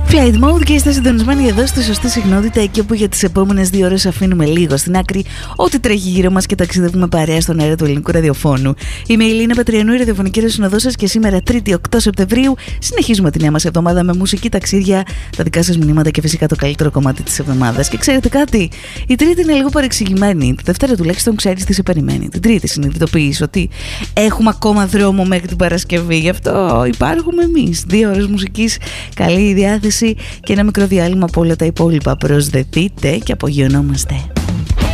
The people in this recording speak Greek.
Flight Mode και είστε συντονισμένοι εδώ στη σωστή συχνότητα, εκεί όπου για τις επόμενες 2 ώρες αφήνουμε λίγο στην άκρη ό,τι τρέχει γύρω μας και ταξιδεύουμε παρέα στον αέρα του ελληνικού ραδιοφώνου. Είμαι η Ελίνα Πετριανού, η ραδιοφωνική ρεσυνοδός σας, και σήμερα 3η 8 Σεπτεμβρίου συνεχίζουμε τη νέα μας εβδομάδα με μουσική, ταξίδια, τα δικά σας μηνύματα και φυσικά το καλύτερο κομμάτι της εβδομάδας. Και ξέρετε κάτι, η Τρίτη είναι λίγο παρεξηγημένη. Τη Δευτέρα τουλάχιστον ξέρεις τι σε περιμένει. Την Τρίτη συνειδητοποιείς ότι έχουμε ακόμα δρόμο μέχρι την Παρασκευή. Γι' αυτό υπάρχουμε εμείς. 2 ώρες μουσικής, καλή διάθεση και ένα μικρό διάλειμμα από όλα τα υπόλοιπα. Προσδεθείτε και απογειωνόμαστε.